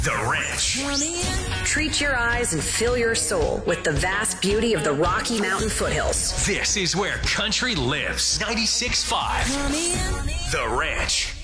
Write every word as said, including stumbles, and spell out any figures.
The Ranch. Treat your eyes and fill your soul with the vast beauty of the Rocky Mountain foothills. This is where country lives. ninety-six point five. The Ranch.